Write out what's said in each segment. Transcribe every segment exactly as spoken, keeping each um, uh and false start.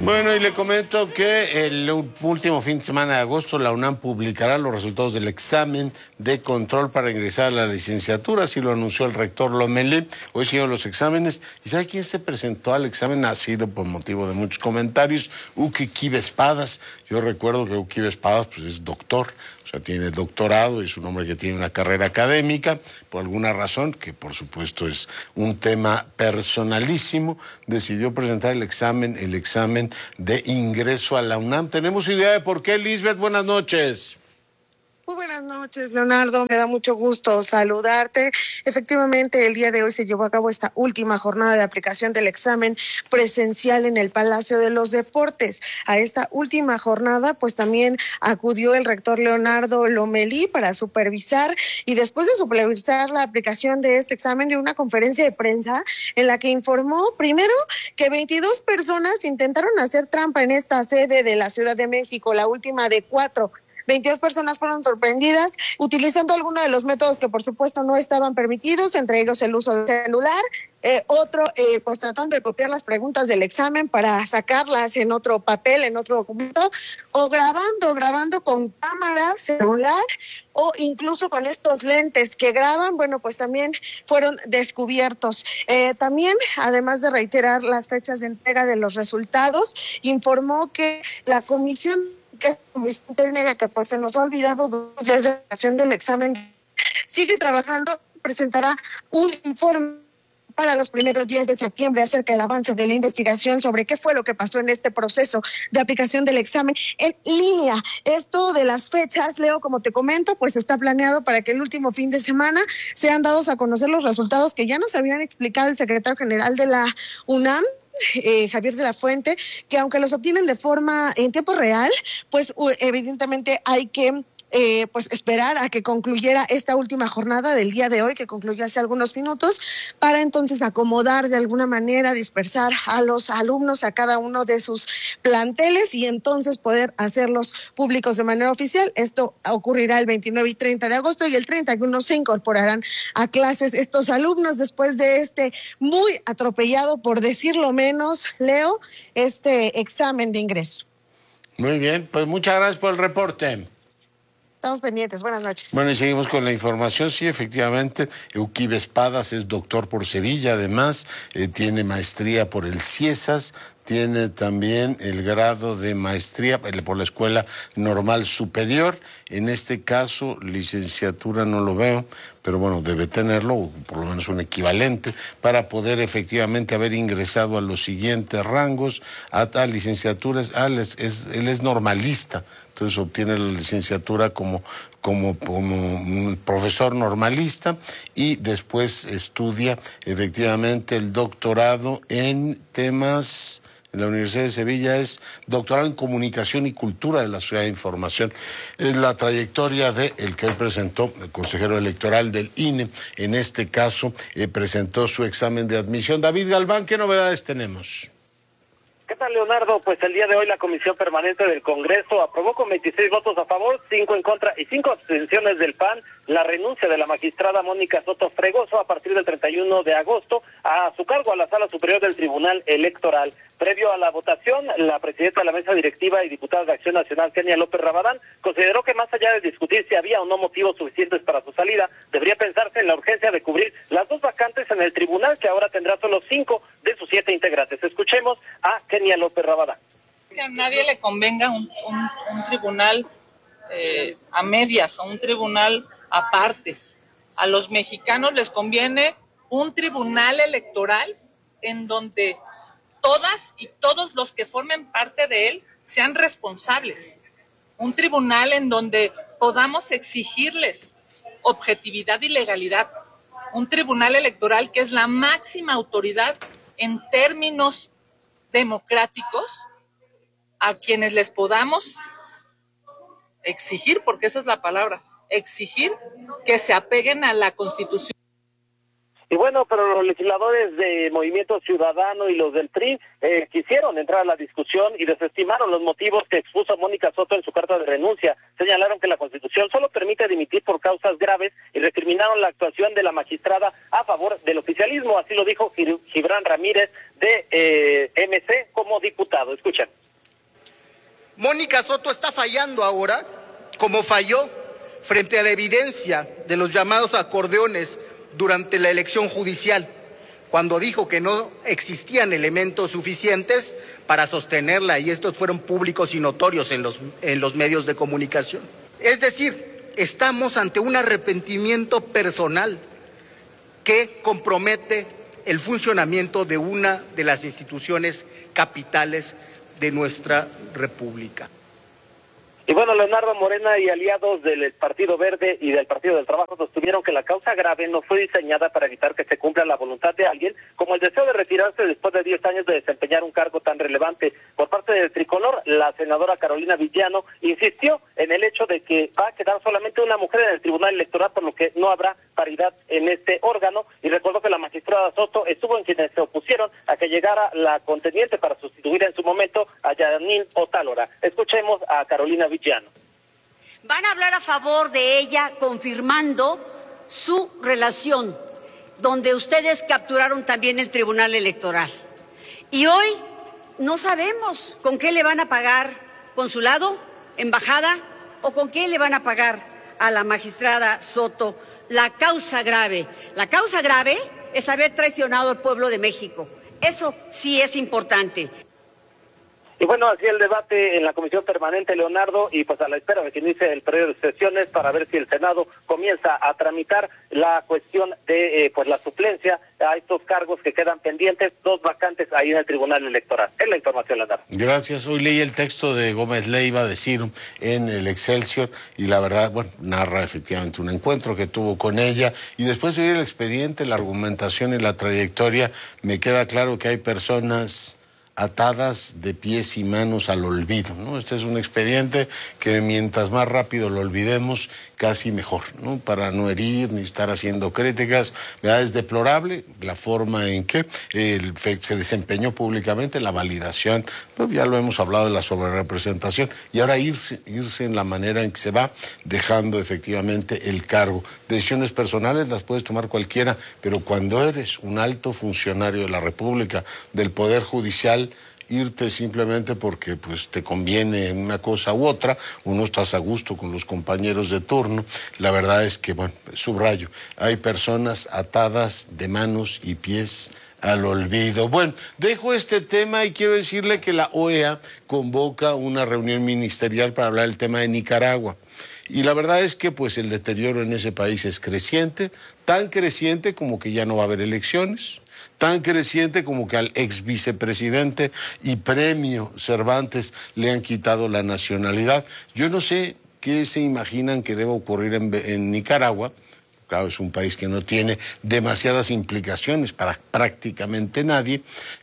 Bueno, y le comento que el último fin de semana de agosto la UNAM publicará los resultados del examen de control para ingresar a la licenciatura, así lo anunció el rector Lomelí. Hoy siguen los exámenes. ¿Y sabe quién se presentó al examen? Ha sido por motivo de muchos comentarios, Uki Espadas. Yo recuerdo que Uki Espadas pues, es doctor, o sea, tiene doctorado, es un hombre que tiene una carrera académica, por alguna razón, que por supuesto es un tema personalísimo, decidió presentar el examen, el examen de ingreso a la UNAM. ¿Tenemos idea de por qué, Lisbeth? Buenas noches. Muy buenas noches, Leonardo. Me da mucho gusto saludarte. Efectivamente, el día de hoy se llevó a cabo esta última jornada de aplicación del examen presencial en el Palacio de los Deportes. A esta última jornada, pues también acudió el rector Leonardo Lomelí para supervisar y después de supervisar la aplicación de este examen, dio una conferencia de prensa en la que informó primero que veintidós personas intentaron hacer trampa en esta sede de la Ciudad de México, la última de cuatro. veintidós personas fueron sorprendidas utilizando algunos de los métodos que por supuesto no estaban permitidos, entre ellos el uso de celular, eh, otro eh, pues tratando de copiar las preguntas del examen para sacarlas en otro papel, en otro documento, o grabando, grabando con cámara, celular, o incluso con estos lentes que graban, bueno, pues también fueron descubiertos. Eh, también, además de reiterar las fechas de entrega de los resultados, informó que la comisión que es comisión técnica que pues se nos ha olvidado dos días de la aplicación del examen, sigue trabajando, presentará un informe para los primeros días de septiembre acerca del avance de la investigación sobre qué fue lo que pasó en este proceso de aplicación del examen en línea. Esto de las fechas, Leo, como te comento, pues está planeado para que el último fin de semana sean dados a conocer los resultados que ya nos habían explicado el secretario general de la UNAM, Eh, Javier de la Fuente, que aunque los obtienen de forma en tiempo real, pues uh, evidentemente hay que eh, pues esperar a que concluyera esta última jornada del día de hoy, que concluyó hace algunos minutos, para entonces acomodar de alguna manera, dispersar a los alumnos a cada uno de sus planteles y entonces poder hacerlos públicos de manera oficial. Esto ocurrirá el veintinueve y treinta de agosto y el treinta y uno se incorporarán a clases estos alumnos después de este muy atropellado, por decirlo menos, Leo, este examen de ingreso. Muy bien, pues muchas gracias por el reporte. Estamos pendientes, buenas noches. Bueno, y seguimos con la información. Sí, efectivamente, Euquib Espadas es doctor por Sevilla, además, eh, tiene maestría por el CIESAS, tiene también el grado de maestría por la Escuela Normal Superior. En este caso, licenciatura no lo veo, pero bueno, debe tenerlo, o por lo menos un equivalente, para poder efectivamente haber ingresado a los siguientes rangos, a tal licenciatura. Ah, él es, es, él es normalista, entonces obtiene la licenciatura como, como, como un profesor normalista y después estudia efectivamente el doctorado en temas. En la Universidad de Sevilla es doctorado en Comunicación y Cultura de la Sociedad de Información. Es la trayectoria de el que él presentó, el consejero electoral del I N E. En este caso, eh, presentó su examen de admisión. David Galván, ¿qué novedades tenemos? ¿Qué tal, Leonardo? Pues el día de hoy la Comisión Permanente del Congreso aprobó con veintiséis votos a favor, cinco en contra y cinco abstenciones del P A N la renuncia de la magistrada Mónica Soto Fregoso a partir del treinta y uno de agosto a su cargo a la Sala Superior del Tribunal Electoral. Previo a la votación, la presidenta de la mesa directiva y diputada de Acción Nacional, Kenia López Rabadán, consideró que más allá de discutir si había o no motivos suficientes para su salida, debería pensarse en la urgencia de cubrir las dos vacantes en el tribunal, que ahora tendrá solo cinco de sus siete integrantes. Escuchemos a Kenia López Rabadán. Que a nadie le convenga un, un, un tribunal eh, a medias o un tribunal a partes. A los mexicanos les conviene un tribunal electoral en donde todas y todos los que formen parte de él sean responsables. Un tribunal en donde podamos exigirles objetividad y legalidad. Un tribunal electoral que es la máxima autoridad en términos democráticos, a quienes les podamos exigir, porque esa es la palabra, exigir que se apeguen a la Constitución. Y bueno, pero los legisladores de Movimiento Ciudadano y los del P R I eh, quisieron entrar a la discusión y desestimaron los motivos que expuso Mónica Soto en su carta de renuncia. Señalaron que la Constitución solo permite dimitir por causas graves y recriminaron la actuación de la magistrada a favor del oficialismo. Así lo dijo Gibran Ramírez de eh, M C como diputado. Escuchen. Mónica Soto está fallando ahora, como falló frente a la evidencia de los llamados acordeones durante la elección judicial, cuando dijo que no existían elementos suficientes para sostenerla, y estos fueron públicos y notorios en los, en los medios de comunicación. Es decir, estamos ante un arrepentimiento personal que compromete el funcionamiento de una de las instituciones capitales de nuestra República. Y bueno, Leonardo, Morena y aliados del Partido Verde y del Partido del Trabajo sostuvieron que la causa grave no fue diseñada para evitar que se cumpla la voluntad de alguien, como el deseo de retirarse después de diez años de desempeñar un cargo tan relevante. Por parte del tricolor, la senadora Carolina Villano insistió en el hecho de que va a quedar solamente una mujer en el Tribunal Electoral, por lo que no habrá paridad en este órgano, y recordó que la magistrada Soto estuvo en quienes se opusieron a que llegara la contendiente para sustituir en su momento a Yanín Otálora. Escuchemos a Carolina Villano. Van a hablar a favor de ella confirmando su relación, donde ustedes capturaron también el Tribunal Electoral. Y hoy no sabemos con qué le van a pagar, consulado, embajada, o con qué le van a pagar a la magistrada Soto la causa grave. La causa grave es haber traicionado al pueblo de México. Eso sí es importante. Y bueno, así el debate en la Comisión Permanente, Leonardo, y pues a la espera de que inicie el periodo de sesiones para ver si el Senado comienza a tramitar la cuestión de eh, pues la suplencia a estos cargos que quedan pendientes, dos vacantes ahí en el Tribunal Electoral. Es la información, Leonardo. Gracias. Hoy leí el texto de Gómez Leiva de Ciro en el Excelsior y la verdad, bueno, narra efectivamente un encuentro que tuvo con ella, y después de oír el expediente, la argumentación y la trayectoria, me queda claro que hay personas atadas de pies y manos al olvido, ¿no? Este es un expediente que mientras más rápido lo olvidemos, casi mejor, ¿no? Para no herir ni estar haciendo críticas. ¿Verdad? Es deplorable la forma en que el F E C se desempeñó públicamente, la validación, pues ya lo hemos hablado de la sobrerepresentación, y ahora irse, irse en la manera en que se va dejando efectivamente el cargo. Decisiones personales las puedes tomar cualquiera, pero cuando eres un alto funcionario de la República, del Poder Judicial, irte simplemente porque pues te conviene una cosa u otra, o no estás a gusto con los compañeros de turno, la verdad es que, bueno, subrayo, hay personas atadas de manos y pies al olvido. Bueno, dejo este tema y quiero decirle que la O E A convoca una reunión ministerial para hablar del tema de Nicaragua. Y la verdad es que pues el deterioro en ese país es creciente, tan creciente como que ya no va a haber elecciones, tan creciente como que al ex vicepresidente y premio Cervantes le han quitado la nacionalidad. Yo no sé qué se imaginan que debe ocurrir en, en Nicaragua. Claro, es un país que no tiene demasiadas implicaciones para prácticamente nadie.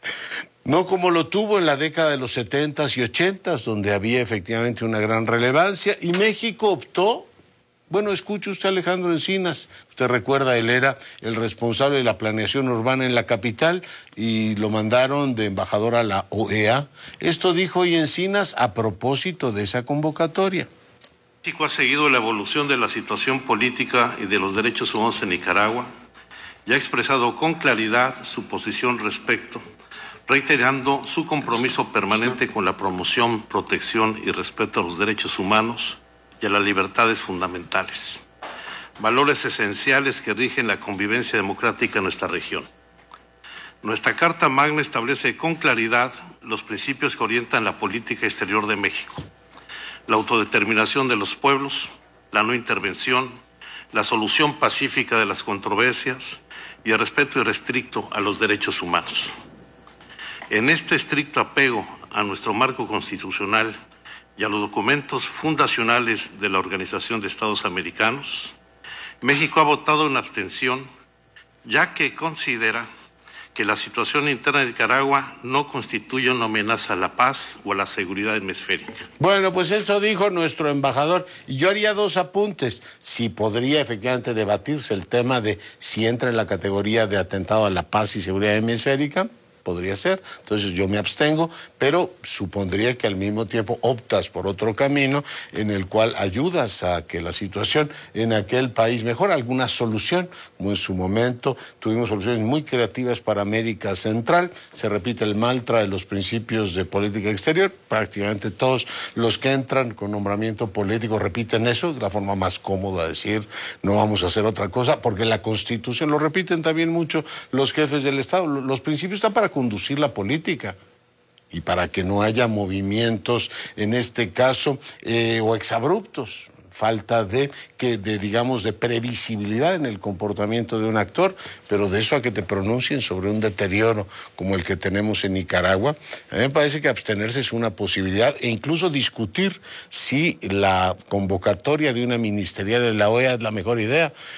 No como lo tuvo en la década de los setentas y ochentas, donde había efectivamente una gran relevancia, y México optó. Bueno, escuche usted a Alejandro Encinas, usted recuerda, él era el responsable de la planeación urbana en la capital y lo mandaron de embajador a la O E A. Esto dijo hoy Encinas a propósito de esa convocatoria. México ha seguido la evolución de la situación política y de los derechos humanos en Nicaragua y ha expresado con claridad su posición respecto, reiterando su compromiso permanente con la promoción, protección y respeto a los derechos humanos y a las libertades fundamentales, valores esenciales que rigen la convivencia democrática en nuestra región. Nuestra Carta Magna establece con claridad los principios que orientan la política exterior de México: la autodeterminación de los pueblos, la no intervención, la solución pacífica de las controversias y el respeto irrestricto a los derechos humanos. En este estricto apego a nuestro marco constitucional y a los documentos fundacionales de la Organización de Estados Americanos, México ha votado en abstención, ya que considera que la situación interna de Nicaragua no constituye una amenaza a la paz o a la seguridad hemisférica. Bueno, pues eso dijo nuestro embajador. Y yo haría dos apuntes. Si podría efectivamente debatirse el tema de si entra en la categoría de atentado a la paz y seguridad hemisférica, podría ser, entonces yo me abstengo, pero supondría que al mismo tiempo optas por otro camino en el cual ayudas a que la situación en aquel país mejore, alguna solución, como en su momento tuvimos soluciones muy creativas para América Central, se repite el mantra de los principios de política exterior, prácticamente todos los que entran con nombramiento político repiten eso, de la forma más cómoda de decir, no vamos a hacer otra cosa, porque la Constitución, lo repiten también mucho los jefes del Estado, los principios están para conducir la política y para que no haya movimientos, en este caso, eh, o exabruptos, falta de, que, de, digamos, de previsibilidad en el comportamiento de un actor, pero de eso a que te pronuncien sobre un deterioro como el que tenemos en Nicaragua, a mí me parece que abstenerse es una posibilidad e incluso discutir si la convocatoria de una ministerial en la O E A es la mejor idea,